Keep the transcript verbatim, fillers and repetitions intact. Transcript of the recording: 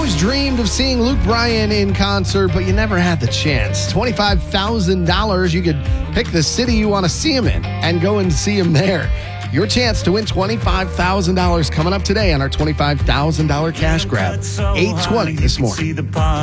always dreamed of seeing Luke Bryan in concert, but you never had the chance. twenty-five thousand dollars, you could pick the city you want to see him in and go and see him there. Your chance to win twenty-five thousand dollars coming up today on our twenty-five thousand dollars cash grab. eight twenty this morning.